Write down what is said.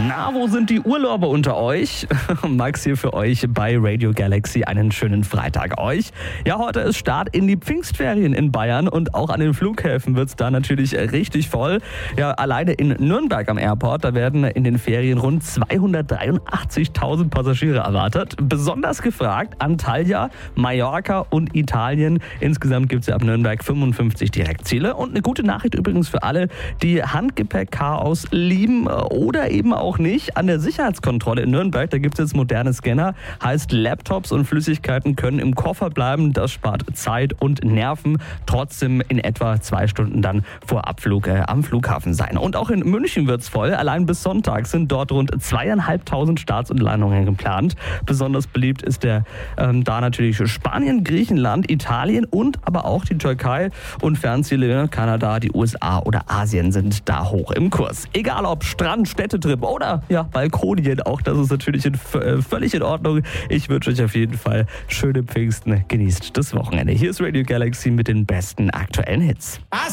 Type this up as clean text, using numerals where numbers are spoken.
Na, wo sind die Urlauber unter euch? Max hier für euch bei Radio Galaxy. Einen schönen Freitag euch. Ja, heute ist Start in die Pfingstferien in Bayern und auch an den Flughäfen wird es da natürlich richtig voll. Ja, alleine in Nürnberg am Airport, da werden in den Ferien rund 283.000 Passagiere erwartet. Besonders gefragt Antalya, Mallorca und Italien. Insgesamt gibt es ja ab Nürnberg 55 Direktziele. Und eine gute Nachricht übrigens für alle, die Handgepäck-Chaos lieben oder eben auch nicht. An der Sicherheitskontrolle in Nürnberg, da gibt es jetzt moderne Scanner. Heißt, Laptops und Flüssigkeiten können im Koffer bleiben. Das spart Zeit und Nerven. Trotzdem in etwa 2 Stunden dann vor Abflug am Flughafen sein. Und auch in München wird es voll. Allein bis Sonntag sind dort rund 2.500 Starts und Landungen geplant. Besonders beliebt ist da natürlich Spanien, Griechenland, Italien und aber auch die Türkei. Und Fernziele Kanada, die USA oder Asien sind da hoch im Kurs. Egal ob Strand, Städtetrip oder Balkonien, auch das ist natürlich völlig in Ordnung. Ich wünsche euch auf jeden Fall schöne Pfingsten. Genießt das Wochenende. Hier ist Radio Galaxy mit den besten aktuellen Hits.